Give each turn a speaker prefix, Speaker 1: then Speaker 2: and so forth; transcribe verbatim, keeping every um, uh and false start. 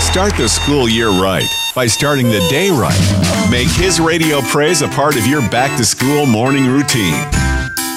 Speaker 1: Start the school year right by starting the day right. Make His Radio Praise a part of your back-to-school morning routine.